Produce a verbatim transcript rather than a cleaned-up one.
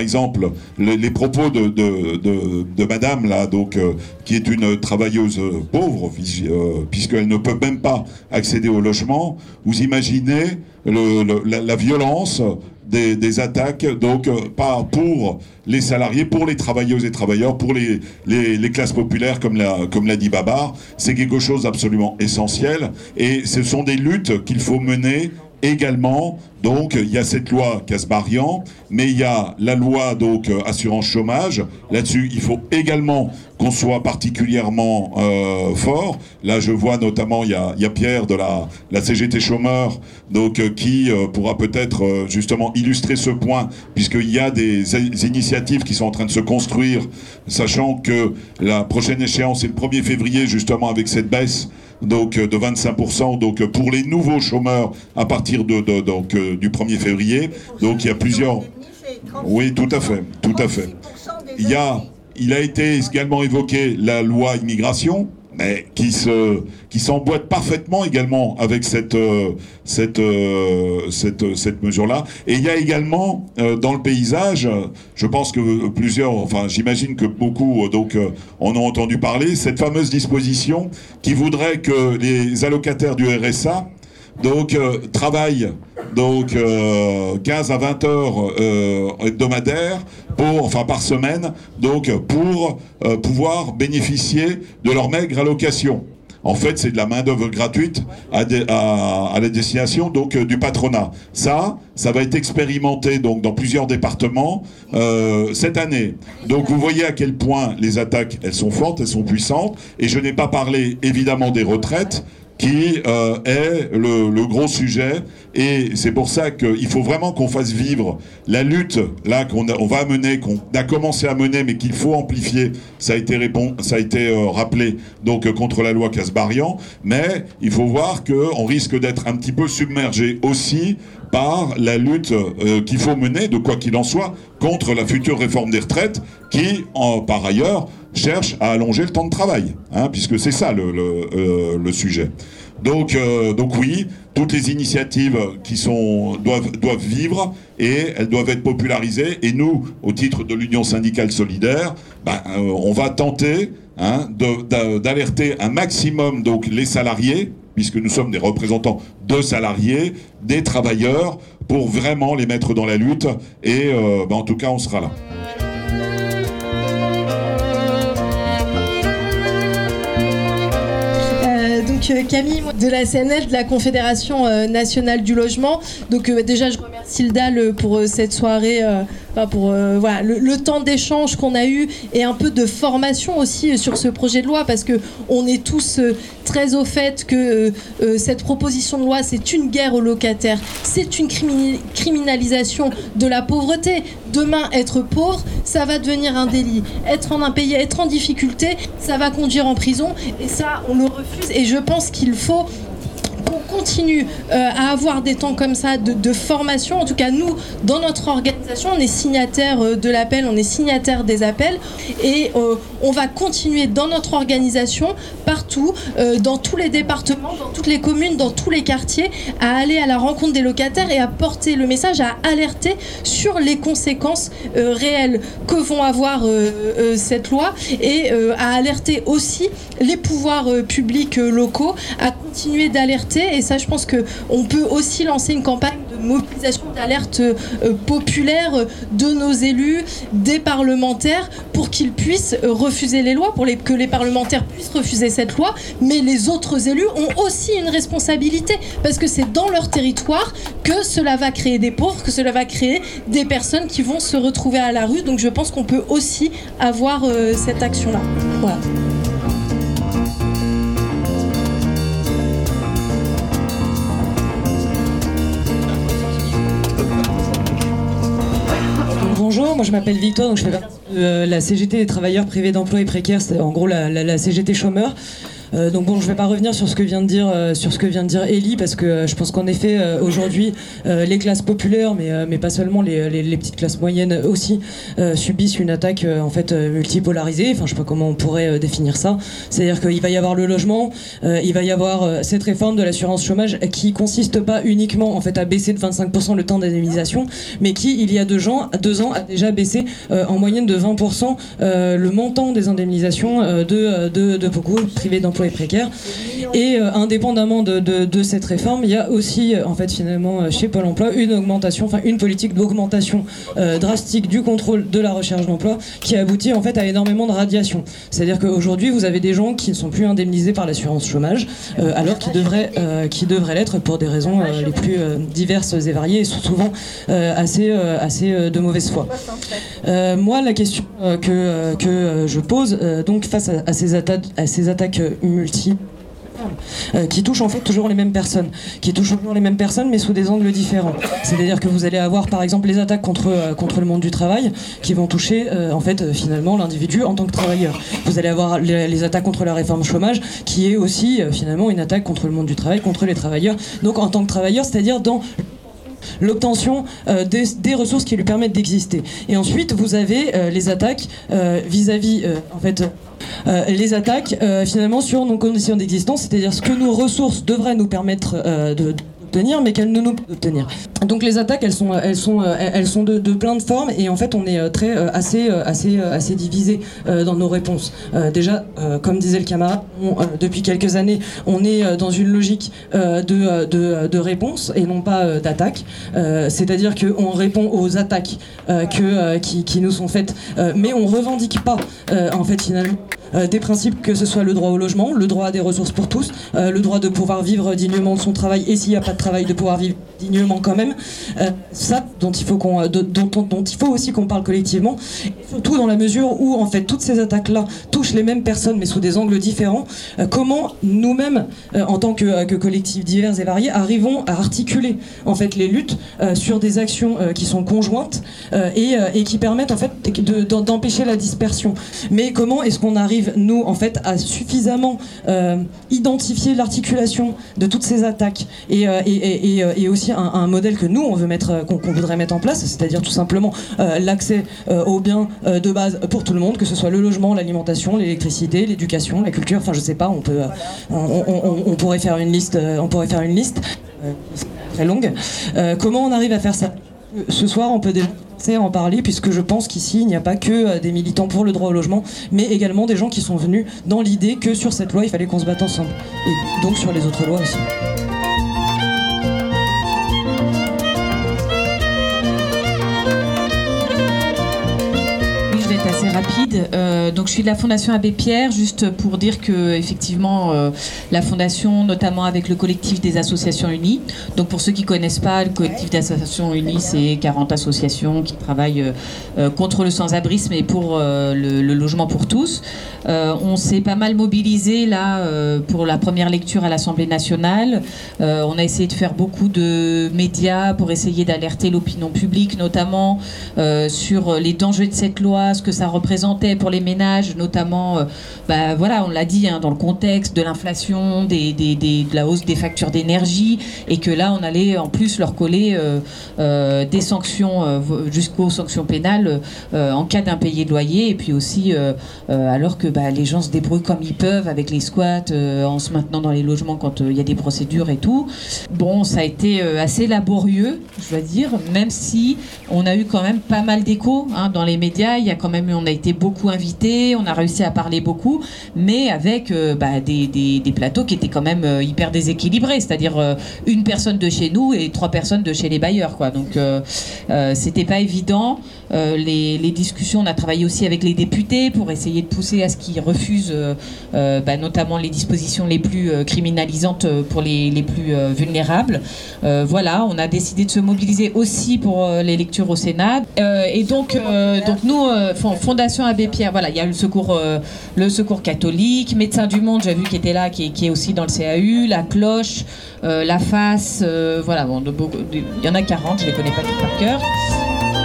Par exemple, les, les propos de, de, de, de madame, là, donc, euh, qui est une travailleuse pauvre, euh, puisqu'elle ne peut même pas accéder au logement, vous imaginez le, le, la, la violence des, des attaques, donc, euh, pas pour les salariés, pour les travailleuses et travailleurs, pour les, les, les classes populaires, comme l'a, comme l'a dit Babar. C'est quelque chose d'absolument essentiel, et ce sont des luttes qu'il faut mener également. Donc il y a cette loi Kasbarian, mais il y a la loi donc euh, assurance chômage. Là-dessus, il faut également qu'on soit particulièrement euh, fort. Là, je vois notamment, il y a, il y a Pierre de la, la C G T chômeur, donc euh, qui euh, pourra peut-être euh, justement illustrer ce point, puisqu'il y a des, des initiatives qui sont en train de se construire, sachant que la prochaine échéance est le premier février, justement avec cette baisse donc de vingt-cinq pour cent, donc pour les nouveaux chômeurs à partir de, de donc du premier février. Donc il y a plusieurs. Oui, tout à fait, tout à fait. Il y a, il a été également évoqué la loi immigration, mais qui se, qui s'emboîte parfaitement également avec cette, euh, cette, euh, cette, cette mesure-là. Et il y a également euh, dans le paysage, je pense que plusieurs, enfin j'imagine que beaucoup euh, donc euh, en ont entendu parler, cette fameuse disposition qui voudrait que les allocataires du R S A donc euh, travaillent donc euh, quinze à vingt heures euh, hebdomadaires pour, enfin par semaine, donc pour euh, pouvoir bénéficier de leur maigre allocation. En fait, c'est de la main-d'œuvre gratuite à, de, à, à la destination donc euh, du patronat. Ça, ça va être expérimenté donc dans plusieurs départements euh, cette année. Donc vous voyez à quel point les attaques, elles sont fortes, elles sont puissantes. Et je n'ai pas parlé évidemment des retraites, qui euh, est le, le gros sujet, et c'est pour ça qu'il faut vraiment qu'on fasse vivre la lutte là qu'on a, on va mener, qu'on a commencé à mener, mais qu'il faut amplifier. Ça a été répond, ça a été euh, rappelé donc euh, contre la loi Kasbarian, mais il faut voir qu'on risque d'être un petit peu submergé aussi par la lutte euh, qu'il faut mener, de quoi qu'il en soit, contre la future réforme des retraites, qui, en, par ailleurs, cherche à allonger le temps de travail, hein, puisque c'est ça le, le, euh, le sujet. Donc, euh, donc oui, toutes les initiatives qui sont, doivent, doivent vivre, et elles doivent être popularisées. Et nous, au titre de l'Union syndicale solidaire, ben, euh, on va tenter hein, de, de, d'alerter un maximum donc, les salariés, puisque nous sommes des représentants de salariés, des travailleurs, pour vraiment les mettre dans la lutte. Et euh, ben, en tout cas, on sera là. Camille de la C N L, de la Confédération euh, nationale du logement. Donc euh, déjà je remercie le D A L pour euh, cette soirée, euh, enfin, pour euh, voilà, le, le temps d'échange qu'on a eu, et un peu de formation aussi euh, sur ce projet de loi, parce que on est tous euh, très au fait que euh, euh, cette proposition de loi, c'est une guerre aux locataires, c'est une crimi- criminalisation de la pauvreté. Demain, être pauvre, ça va devenir un délit. Être en impayé, être en difficulté, ça va conduire en prison, et ça, on le refuse. Et je pense qu'il faut qu'on continue euh, à avoir des temps comme ça de, de formation. En tout cas, nous, dans notre organisation, on est signataire euh, de l'appel, on est signataire des appels, et euh, on va continuer dans notre organisation, partout, euh, dans tous les départements, dans toutes les communes, dans tous les quartiers, à aller à la rencontre des locataires et à porter le message, à alerter sur les conséquences euh, réelles que vont avoir euh, euh, cette loi, et euh, à alerter aussi les pouvoirs euh, publics euh, locaux, à continuer d'alerter. Et ça, je pense qu'on peut aussi lancer une campagne de mobilisation, d'alerte euh, populaire de nos élus, des parlementaires, pour qu'ils puissent euh, refuser les lois, pour les, que les parlementaires puissent refuser cette loi. Mais les autres élus ont aussi une responsabilité, parce que c'est dans leur territoire que cela va créer des pauvres, que cela va créer des personnes qui vont se retrouver à la rue. Donc je pense qu'on peut aussi avoir euh, cette action-là. Voilà. Bonjour, moi je m'appelle Victoire, donc je fais partie de la C G T des travailleurs privés d'emploi et précaires, c'est en gros la, la, la C G T chômeur. Euh, donc bon, je vais pas revenir sur ce que vient de dire, euh, sur ce que vient de dire Elie, parce que euh, je pense qu'en effet, euh, aujourd'hui, euh, les classes populaires, mais, euh, mais pas seulement, les, les, les petites classes moyennes aussi, euh, subissent une attaque euh, en fait euh, multipolarisée. Enfin, je sais pas comment on pourrait euh, définir ça. C'est-à-dire qu'il va y avoir le logement, euh, il va y avoir euh, cette réforme de l'assurance chômage qui consiste pas uniquement en fait à baisser de vingt-cinq pour cent le temps d'indemnisation, mais qui, il y a deux ans, deux ans a déjà baissé euh, en moyenne de vingt pour cent euh, le montant des indemnisations euh, de, de, de beaucoup privés d'emploi et précaires. Et euh, indépendamment de, de, de cette réforme, il y a aussi euh, en fait finalement chez Pôle emploi une augmentation, enfin une politique d'augmentation euh, drastique du contrôle de la recherche d'emploi qui aboutit en fait à énormément de radiation. C'est-à-dire qu'aujourd'hui vous avez des gens qui ne sont plus indemnisés par l'assurance chômage euh, alors qu'ils devraient, euh, qu'ils devraient l'être pour des raisons euh, les plus euh, diverses et variées et souvent euh, assez, euh, assez euh, de mauvaise foi. Euh, moi la question euh, que, euh, que euh, je pose euh, donc face à, à, ces, atta- à ces attaques euh, multiples Euh, qui touchent en fait toujours les mêmes personnes, qui touchent toujours les mêmes personnes mais sous des angles différents. C'est-à-dire que vous allez avoir par exemple les attaques contre, euh, contre le monde du travail qui vont toucher euh, en fait euh, finalement l'individu en tant que travailleur. Vous allez avoir les, les attaques contre la réforme chômage qui est aussi euh, finalement une attaque contre le monde du travail, contre les travailleurs. Donc en tant que travailleur, c'est-à-dire dans l'obtention euh, des, des ressources qui lui permettent d'exister. Et ensuite, vous avez euh, les attaques euh, vis-à-vis, euh, en fait, euh, les attaques euh, finalement sur nos conditions d'existence, c'est-à-dire ce que nos ressources devraient nous permettre euh, de obtenir, mais qu'elles ne nous peuvent obtenir. Donc les attaques, elles sont, elles sont, elles sont de, de plein de formes et en fait on est très assez, assez, assez divisé dans nos réponses. Euh, déjà, euh, comme disait le camarade, on, euh, depuis quelques années, on est dans une logique euh, de, de, de réponse et non pas euh, d'attaque. Euh, c'est-à-dire qu'on répond aux attaques euh, que, euh, qui, qui nous sont faites, euh, mais on revendique pas euh, en fait finalement Euh, des principes, que ce soit le droit au logement, le droit à des ressources pour tous, euh, le droit de pouvoir vivre dignement de son travail et s'il n'y a pas de travail de pouvoir vivre dignement quand même. Euh, ça dont il faut qu'on, de, dont, dont, dont il faut aussi qu'on parle collectivement, et surtout dans la mesure où en fait toutes ces attaques-là touchent les mêmes personnes mais sous des angles différents. Euh, comment nous-mêmes, euh, en tant que, que collectifs divers et variés, arrivons à articuler en fait les luttes euh, sur des actions euh, qui sont conjointes euh, et, euh, et qui permettent en fait de, de, d'empêcher la dispersion. Mais comment est-ce qu'on arrive nous en fait à suffisamment euh, identifier l'articulation de toutes ces attaques et, euh, et, et, et, et aussi un, un modèle que nous on veut mettre, qu'on, qu'on voudrait mettre en place, c'est-à-dire tout simplement euh, l'accès euh, aux biens euh, de base pour tout le monde, que ce soit le logement, l'alimentation, l'électricité, l'éducation, la culture, enfin je sais pas, on peut, euh, on, on, on pourrait faire une liste, on pourrait faire une liste euh, très longue. Euh, comment on arrive à faire ça ? Ce soir on peut déjà en parler, puisque je pense qu'ici il n'y a pas que des militants pour le droit au logement, mais également des gens qui sont venus dans l'idée que sur cette loi il fallait qu'on se batte ensemble, et donc sur les autres lois aussi. Assez rapide. Euh, donc je suis de la Fondation Abbé Pierre, juste pour dire que effectivement euh, la Fondation, notamment avec le collectif des associations unies. Donc pour ceux qui connaissent pas, le collectif des associations unies, c'est quarante associations qui travaillent euh, contre le sans-abrisme et pour euh, le, le logement pour tous. Euh, on s'est pas mal mobilisé là euh, pour la première lecture à l'Assemblée nationale. Euh, on a essayé de faire beaucoup de médias pour essayer d'alerter l'opinion publique, notamment euh, sur les dangers de cette loi, ce que ça représentait pour les ménages, notamment, euh, bah, voilà, on l'a dit, hein, dans le contexte de l'inflation, des, des, des, de la hausse des factures d'énergie, et que là, on allait en plus leur coller euh, euh, des sanctions euh, jusqu'aux sanctions pénales euh, en cas d'impayé de loyer, et puis aussi, euh, euh, alors que bah, les gens se débrouillent comme ils peuvent avec les squats, euh, en se maintenant dans les logements quand il euh, y a des procédures et tout. Bon, ça a été euh, assez laborieux, je dois dire, même si on a eu quand même pas mal d'échos hein, dans les médias. Il y a quand même, on a été beaucoup invités, on a réussi à parler beaucoup, mais avec euh, bah, des, des, des plateaux qui étaient quand même euh, hyper déséquilibrés, c'est-à-dire euh, une personne de chez nous et trois personnes de chez les bailleurs, quoi. Donc euh, euh, c'était pas évident. Euh, les, les discussions, on a travaillé aussi avec les députés pour essayer de pousser à ce qu'ils refusent euh, euh, bah, notamment les dispositions les plus euh, criminalisantes pour les, les plus euh, vulnérables. Euh, voilà, on a décidé de se mobiliser aussi pour euh, les lectures au Sénat. Euh, et donc, euh, donc nous, euh, Fondation Abbé Pierre, voilà, il y a le secours, euh, le secours catholique, Médecins du Monde, j'ai vu qui était là, qui, qui est aussi dans le C A U, la Cloche, euh, la F A S, euh, voilà, bon, il y en a quarante, je les connais pas tous par cœur.